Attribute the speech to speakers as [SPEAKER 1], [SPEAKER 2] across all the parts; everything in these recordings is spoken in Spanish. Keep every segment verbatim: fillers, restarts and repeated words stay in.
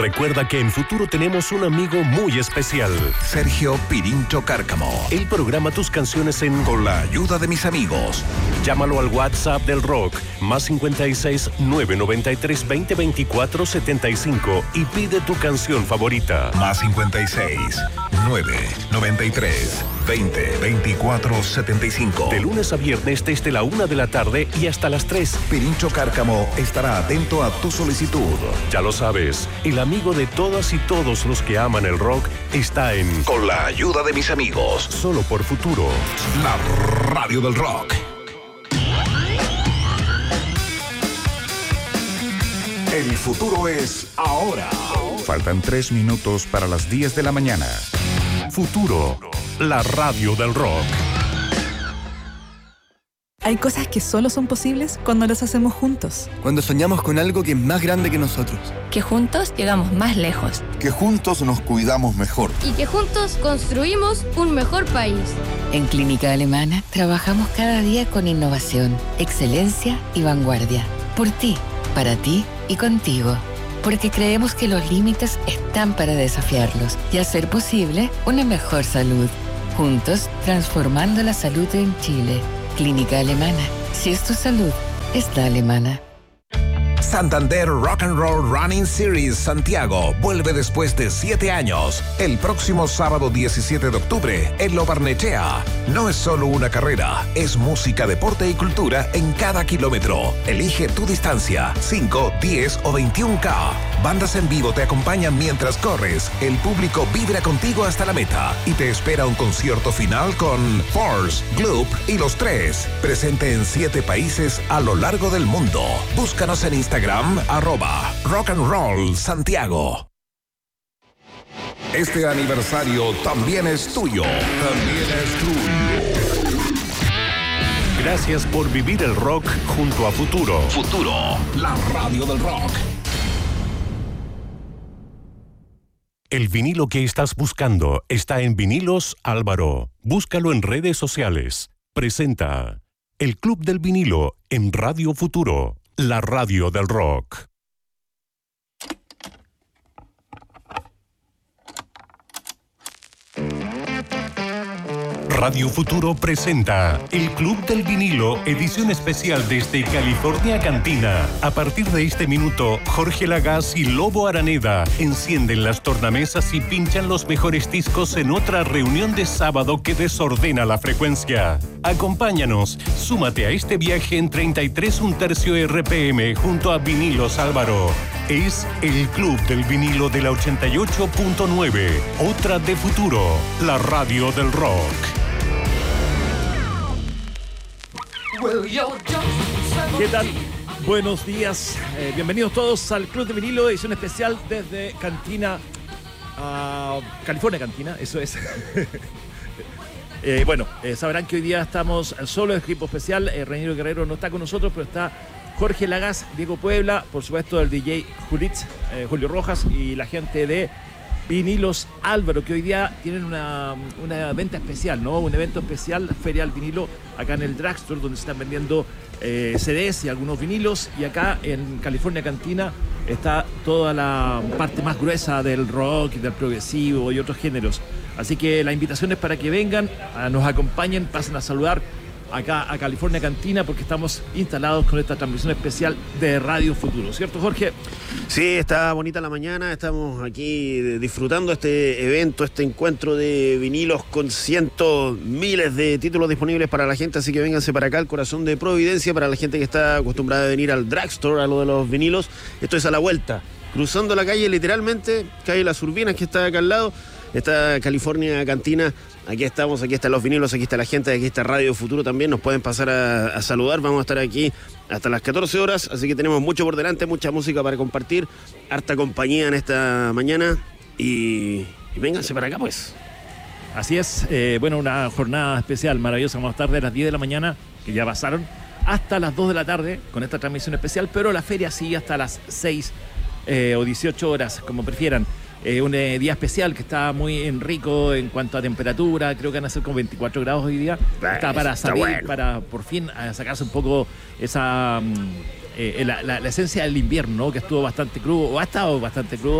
[SPEAKER 1] Recuerda que en Futuro tenemos un amigo muy especial.
[SPEAKER 2] Sergio Pirincho Cárcamo.
[SPEAKER 1] Él programa tus canciones en
[SPEAKER 2] Con la ayuda de mis amigos.
[SPEAKER 1] Llámalo al WhatsApp del rock, más cincuenta y seis, nueve noventa y tres, veinte, veinticuatro, setenta y cinco y pide tu canción favorita.
[SPEAKER 2] Más cincuenta y seis, nueve noventa y tres, veinte, veinticuatro, setenta y cinco.
[SPEAKER 1] De lunes a viernes desde la una de la tarde y hasta las tres.
[SPEAKER 2] Pirincho Cárcamo estará atento a tu solicitud.
[SPEAKER 1] Ya lo sabes, el amigo de todas y todos los que aman el rock está en
[SPEAKER 2] Con la ayuda de mis amigos.
[SPEAKER 1] Solo por Futuro.
[SPEAKER 2] La radio del rock. El futuro es ahora.
[SPEAKER 3] Faltan tres minutos para las diez de la mañana.
[SPEAKER 1] Futuro, la radio del rock.
[SPEAKER 4] Hay cosas que solo son posibles cuando las hacemos juntos.
[SPEAKER 5] Cuando soñamos con algo que es más grande que nosotros.
[SPEAKER 6] Que juntos llegamos más lejos.
[SPEAKER 7] Que juntos nos cuidamos mejor.
[SPEAKER 8] Y que juntos construimos un mejor país.
[SPEAKER 9] En Clínica Alemana trabajamos cada día con innovación, excelencia y vanguardia. Por ti, para ti y contigo. Porque creemos que los límites están para desafiarlos y hacer posible una mejor salud. Juntos, transformando la salud en Chile. Clínica Alemana. Si es tu salud, es la alemana.
[SPEAKER 2] Santander Rock and Roll Running Series Santiago vuelve después de siete años. El próximo sábado diecisiete de octubre en Lo Barnechea. No es solo una carrera, es música, deporte y cultura en cada kilómetro. Elige tu distancia, cinco, diez o veintiún K. Bandas en vivo te acompañan mientras corres. El público vibra contigo hasta la meta y te espera un concierto final con Force, Gloop y Los Tres. Presente en siete países a lo largo del mundo. Búscanos en Instagram, arroba Rock and Roll Santiago. Este aniversario también es tuyo. También es tuyo.
[SPEAKER 1] Gracias por vivir el rock junto a Futuro.
[SPEAKER 2] Futuro, la radio del rock.
[SPEAKER 1] El vinilo que estás buscando está en Vinilos Álvaro. Búscalo en redes sociales. Presenta El Club del Vinilo en Radio Futuro, la radio del rock. Radio Futuro presenta El Club del Vinilo, edición especial desde California Cantina. A partir de este minuto, Jorge Lagaz y Lobo Araneda encienden las tornamesas y pinchan los mejores discos en otra reunión de sábado que desordena la frecuencia. Acompáñanos, súmate a este viaje en treinta y tres un tercio R P M junto a Vinilos Álvaro. Es El Club del Vinilo de la ochenta y ocho punto nueve, otra de Futuro, la radio del rock.
[SPEAKER 10] ¿Qué tal? Buenos días, eh, bienvenidos todos al Club de Vinilo, edición especial desde Cantina, uh, California Cantina, eso es. eh, bueno, eh, sabrán que hoy día estamos solo en equipo especial, eh, Reiniero Guerrero no está con nosotros, pero está Jorge Lagaz, Diego Puebla, por supuesto el D J Julitz, eh, Julio Rojas y la gente de Vinilos Álvaro, que hoy día tienen una, una venta especial, ¿no? Un evento especial, Feria del Vinilo, acá en el Drugstore, donde se están vendiendo eh, C Ds y algunos vinilos. Y acá en California Cantina está toda la parte más gruesa del rock, del progresivo y otros géneros. Así que la invitación es para que vengan, a, nos acompañen, pasen a saludar acá a California Cantina, porque estamos instalados con esta transmisión especial de Radio Futuro, ¿cierto, Jorge?
[SPEAKER 11] Sí, está bonita la mañana, estamos aquí disfrutando este evento, este encuentro de vinilos con cientos, miles de títulos disponibles para la gente, así que vénganse para acá, al corazón de Providencia, para la gente que está acostumbrada a venir al drugstore, a lo de los vinilos. Esto es a la vuelta, cruzando la calle, literalmente, calle Las Urbinas, que está acá al lado. Está California Cantina, aquí estamos, aquí están los vinilos, aquí está la gente, aquí está Radio Futuro también, nos pueden pasar a, a saludar, vamos a estar aquí hasta las catorce horas, así que tenemos mucho por delante, mucha música para compartir, harta compañía en esta mañana y, y vénganse para acá pues.
[SPEAKER 10] Así es, eh, bueno, una jornada especial, maravillosa, vamos a estar de las diez de la mañana, que ya pasaron, hasta las dos de la tarde con esta transmisión especial, pero la feria sigue hasta las seis eh, o dieciocho horas, como prefieran. Eh, un eh, día especial que está muy en rico en cuanto a temperatura, creo que van a ser como veinticuatro grados hoy día. Bah, está para salir, bueno. para por fin sacarse un poco esa eh, la, la, la esencia del invierno, ¿no? Que estuvo bastante crudo, o ha estado bastante crudo,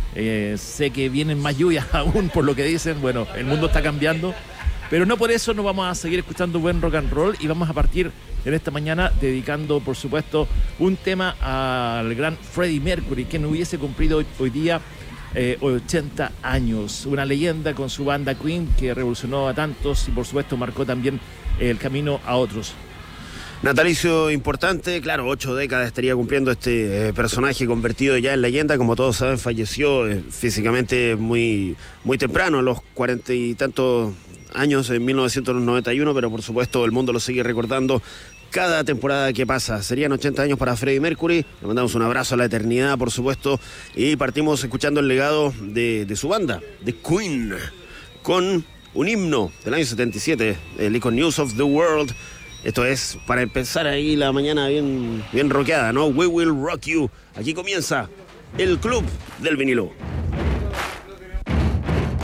[SPEAKER 10] Eh, sé que vienen más lluvias aún por lo que dicen. Bueno, el mundo está cambiando. Pero no por eso nos vamos a seguir escuchando buen rock and roll y vamos a partir en esta mañana dedicando, por supuesto, un tema al gran Freddie Mercury, quien hubiese cumplido hoy, hoy día eh, ochenta años. Una leyenda con su banda Queen que revolucionó a tantos y, por supuesto, marcó también el camino a otros.
[SPEAKER 11] Natalicio importante, claro, ocho décadas estaría cumpliendo este eh, personaje convertido ya en leyenda. Como todos saben, falleció eh, físicamente muy, muy temprano, a los cuarenta y tantos años, en mil novecientos noventa y uno, pero por supuesto el mundo lo sigue recordando cada temporada que pasa. Serían ochenta años para Freddie Mercury. Le mandamos un abrazo a la eternidad, por supuesto, y partimos escuchando el legado de, de su banda, de Queen, con un himno del año setenta y siete, el Icon News of the World. Esto es para empezar ahí la mañana bien, bien rockeada, ¿no? We Will Rock You. Aquí comienza el Club del Vinilo.